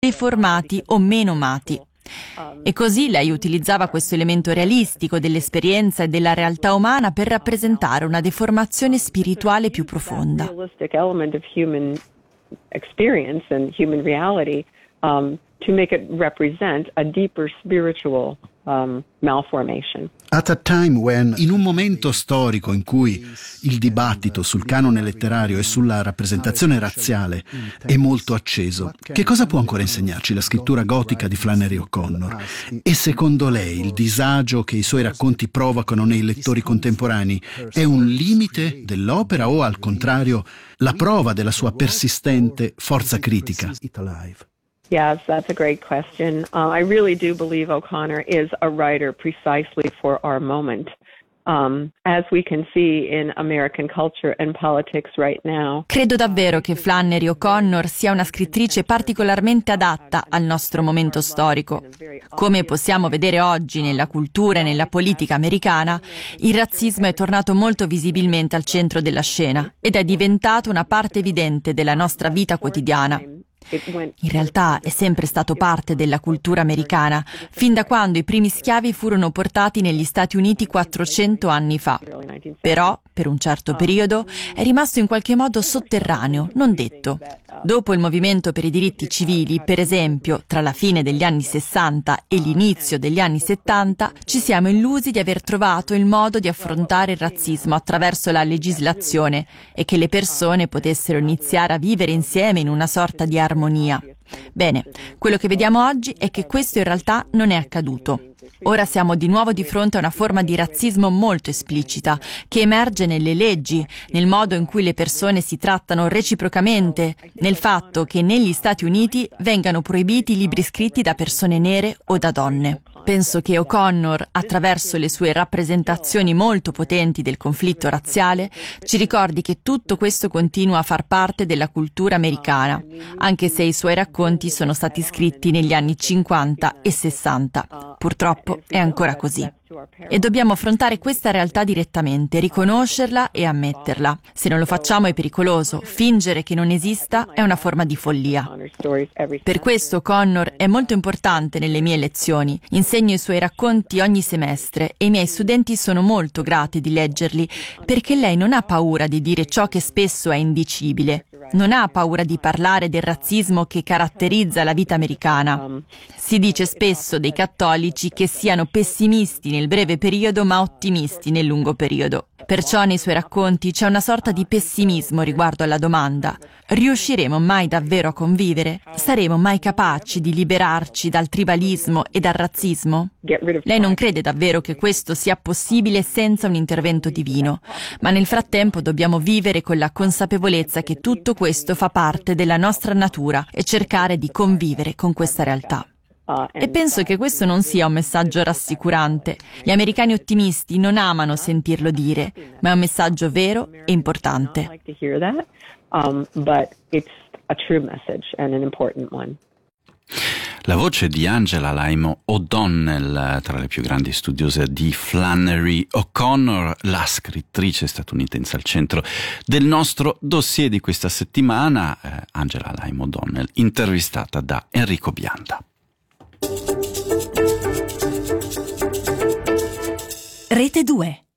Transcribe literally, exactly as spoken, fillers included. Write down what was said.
deformati o menomati. E così lei utilizzava questo elemento realistico dell'esperienza e della realtà umana per rappresentare una deformazione spirituale più profonda. To make it represent a deeper spiritual um, malformation. At a time when, in un momento storico in cui il dibattito sul canone letterario e sulla rappresentazione razziale è molto acceso, che cosa può ancora insegnarci la scrittura gotica di Flannery O'Connor? E secondo lei il disagio che i suoi racconti provocano nei lettori contemporanei è un limite dell'opera o, al contrario, la prova della sua persistente forza critica? Yes, that's a great question. Uh, I really do believe O'Connor is a writer precisely for our moment. Um, as we can see in American culture and politics right now. Credo davvero che Flannery O'Connor sia una scrittrice particolarmente adatta al nostro momento storico. Come possiamo vedere oggi nella cultura e nella politica americana, il razzismo è tornato molto visibilmente al centro della scena ed è diventato una parte evidente della nostra vita quotidiana. In realtà è sempre stato parte della cultura americana, fin da quando i primi schiavi furono portati negli Stati Uniti quattrocento anni fa. Però, per un certo periodo, è rimasto in qualche modo sotterraneo, non detto. Dopo il movimento per i diritti civili, per esempio, tra la fine degli anni sessanta e l'inizio degli anni settanta, ci siamo illusi di aver trovato il modo di affrontare il razzismo attraverso la legislazione e che le persone potessero iniziare a vivere insieme in una sorta di armonia. Bene, quello che vediamo oggi è che questo in realtà non è accaduto. Ora siamo di nuovo di fronte a una forma di razzismo molto esplicita, che emerge nelle leggi, nel modo in cui le persone si trattano reciprocamente, nel fatto che negli Stati Uniti vengano proibiti libri scritti da persone nere o da donne. Penso che O'Connor, attraverso le sue rappresentazioni molto potenti del conflitto razziale, ci ricordi che tutto questo continua a far parte della cultura americana, anche se i suoi racconti sono stati scritti negli anni cinquanta e sessanta. Purtroppo è ancora così. E dobbiamo affrontare questa realtà direttamente, riconoscerla e ammetterla. Se non lo facciamo è pericoloso. Fingere che non esista è una forma di follia. Per questo O'Connor è molto importante nelle mie lezioni. Insegno i suoi racconti ogni semestre e i miei studenti sono molto grati di leggerli, perché lei non ha paura di dire ciò che spesso è indicibile. Non ha paura di parlare del razzismo che caratterizza la vita americana. Si dice spesso dei cattolici che siano pessimisti nel breve periodo ma ottimisti nel lungo periodo. Perciò nei suoi racconti c'è una sorta di pessimismo riguardo alla domanda: riusciremo mai davvero a convivere? Saremo mai capaci di liberarci dal tribalismo e dal razzismo? Lei non crede davvero che questo sia possibile senza un intervento divino, ma nel frattempo dobbiamo vivere con la consapevolezza che tutto questo fa parte della nostra natura e cercare di convivere con questa realtà. E penso che questo non sia un messaggio rassicurante. Gli americani ottimisti non amano sentirlo dire, ma è un messaggio vero e importante. La voce di Angela Laimo O'Donnell, tra le più grandi studiose di Flannery O'Connor, la scrittrice statunitense al centro del nostro dossier di questa settimana, eh, Angela Laimo O'Donnell, intervistata da Enrico Bianda. Rete due.